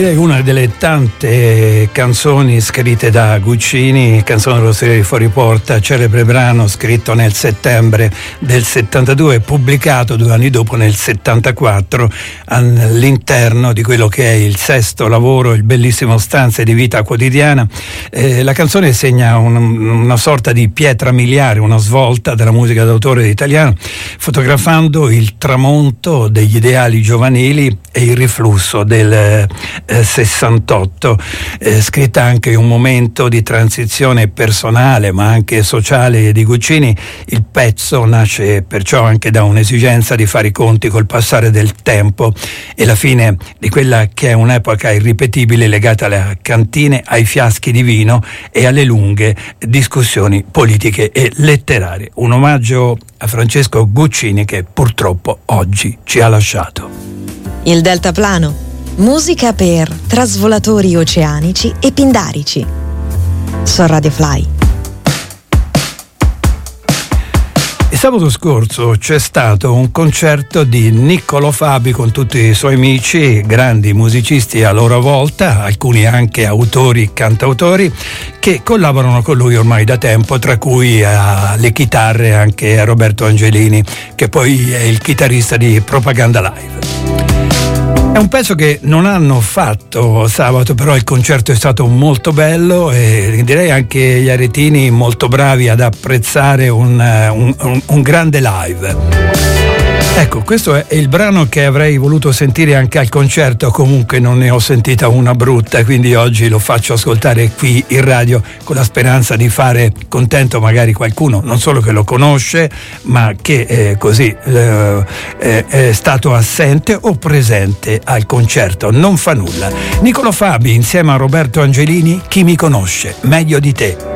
direi una delle tante canzoni scritte da Guccini, Canzone dell'Osteria di Fuori Porta, celebre brano scritto nel settembre del 72 e pubblicato 2 anni dopo nel 74 all'interno di quello che è il sesto lavoro, il bellissimo Stanze di vita quotidiana. La canzone segna una sorta di pietra miliare, una svolta della musica d'autore italiano, fotografando il tramonto degli ideali giovanili e il riflusso del 68, scritta anche in un momento di transizione personale ma anche sociale di Guccini. Il pezzo nasce perciò anche da un'esigenza di fare i conti col passare del tempo e la fine di quella che è un'epoca irripetibile legata alle cantine, ai fiaschi di vino e alle lunghe discussioni politiche e letterarie. Un omaggio a Francesco Guccini che purtroppo oggi ci ha lasciato. Il deltaplano, musica per trasvolatori oceanici e pindarici. Su Radio Fly. Il sabato scorso c'è stato un concerto di Niccolò Fabi con tutti i suoi amici, grandi musicisti a loro volta, alcuni anche autori, cantautori, che collaborano con lui ormai da tempo, tra cui alle chitarre anche Roberto Angelini, che poi è il chitarrista di Propaganda Live. È un pezzo che non hanno fatto sabato, però il concerto è stato molto bello e direi anche gli aretini molto bravi ad apprezzare un grande live. Ecco, questo è il brano che avrei voluto sentire anche al concerto, comunque non ne ho sentita una brutta, quindi oggi lo faccio ascoltare qui in radio con la speranza di fare contento magari qualcuno, non solo che lo conosce, ma che così è stato assente o presente al concerto. Non fa nulla. Niccolò Fabi insieme a Roberto Angelini, Chi mi conosce meglio di te.